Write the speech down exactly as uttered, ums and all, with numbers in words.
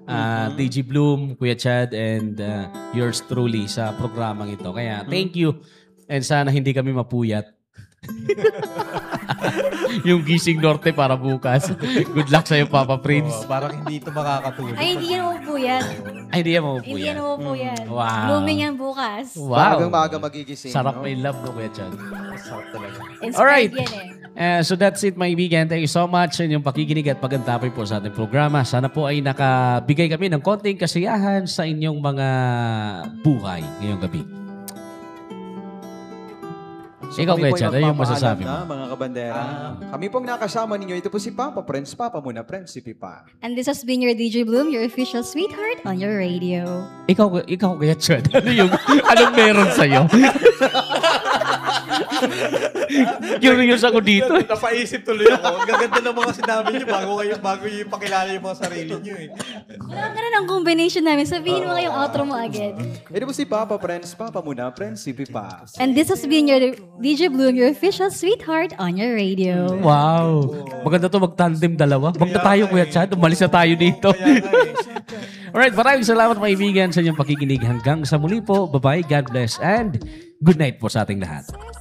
uh, D J Bloom, Kuya Chad, and uh, yours truly sa programang ito. Kaya thank you. And sana hindi kami mapuyat. Yung Gising Norte para bukas. Good luck sa'yo, Papa Prince. Oh, parang hindi ito makakatulog. Ay, hindi yan umupo yan. Ay, hindi yan Hindi mapupuyat. yan umupo yan. Wow. Blooming yan bukas. Wow. Maagang maaga magigising. Sarap no? may love, no, Kuya Chad? Sarap talaga. Inspired Alright. yan eh. Uh, so that's it, my vegan. Thank you so much sa inyong pakikinig at pagantapay po sa ating programa. Sana po ay nakabigay kami ng konting kasiyahan sa inyong mga buhay ngayong gabi. So Ikaw, kami Kuya po'y Chad, ano yung magpapaalam masasabi mo? na, mga kabandera. Kami pong nakasama ninyo. Ito po si Papa Prince. Papa muna, Prince, si Pipa. And this has been your D J Bloom, your official sweetheart on your radio. Ikaw, ikaw Kuya Chad, ano yung, anong meron sa'yo? Curious ako dito. Napaisip tuloy ako. Ang gaganda ng mga sinabi niyo bago kayo bago niyo ipakilala yung mga sarili niyo eh. Wala ka na ng combination namin. Sabihin mo ngayong outro mo agad. Ito po si Papa Prince. Papa muna, Prince, si Pipa. And this has been your D J Bloom, your official sweetheart on your radio. Wow. Maganda to mag-tandem dalawa. Wag na tayo, Kuya Chad. Umalis na tayo dito. Alright, maraming salamat mga kaibigan sa inyong pakikinig. Hanggang sa muli po. Bye-bye. God bless and good night po sa ating lahat.